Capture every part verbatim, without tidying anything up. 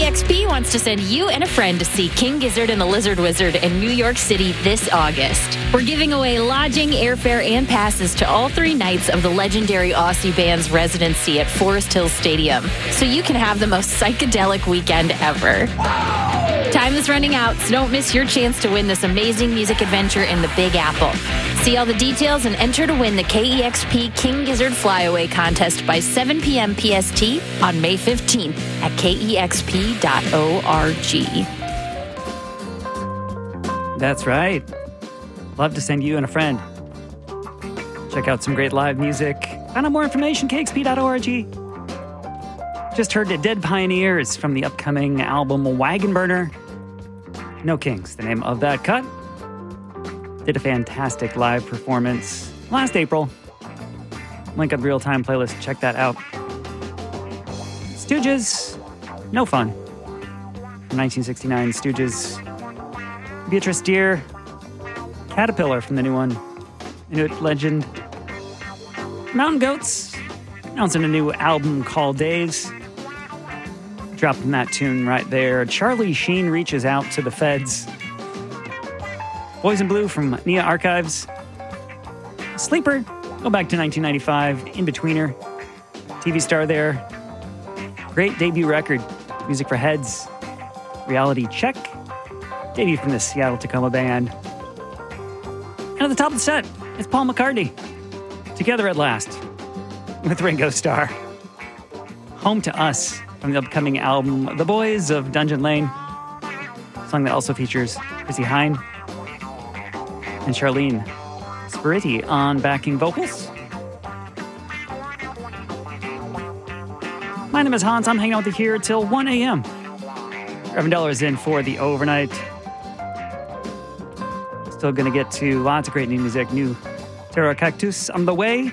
E X P wants to send you and a friend to see King Gizzard and the Lizard Wizard in New York City this August. We're giving away lodging, airfare, and passes to all three nights of the legendary Aussie band's residency at Forest Hills Stadium, so you can have the most psychedelic weekend ever. Time is running out, so don't miss your chance to win this amazing music adventure in the Big Apple. See all the details and enter to win the K E X P King Gizzard Flyaway contest by seven p.m. P S T on May fifteenth at K E X P dot org. That's right. Love to send you and a friend. Check out some great live music. Find out more information, K X P dot org. Just heard the Dead Pioneers from the upcoming album Wagon Burner. No Kings, the name of that cut. Did a fantastic live performance last April. Link up the real-time playlist. Check that out. Stooges, No Fun. From nineteen sixty-nine, Stooges. Beatrice Deer. Caterpillar from the new one. Inuit Legend. Mountain Goats. Announcing a new album called Days. Dropping that tune right there. Charlie Sheen Reaches Out to the Feds. Boys in Blue from Nia Archives. Sleeper, go back to nineteen ninety-five. In-Betweener, T V star there. Great debut record. Music for Heads. Reality Check. Debut from the Seattle Tacoma Band. And at the top of the set, it's Paul McCartney. Together at Last. With Ringo Starr. Home to Us from the upcoming album The Boys of Dungeon Lane. A song that also features Chrissy Hine and Charlene Spiriti on backing vocals. My name is Hans. I'm hanging out with you here till one a.m. eleven dollars in for the overnight. Still going to get to lots of great new music. New Terra Cactus on the way.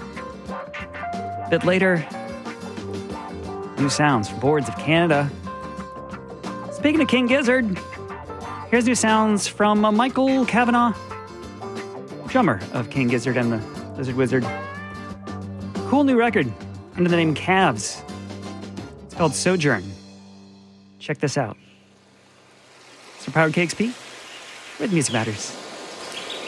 A bit later, new sounds from Boards of Canada. Speaking of King Gizzard, here's new sounds from uh, Michael Kavanagh, drummer of King Gizzard and the Lizard Wizard. Cool new record under the name Calves. It's called Sojourn. Check this out. It's for Powered K X P with Music Matters.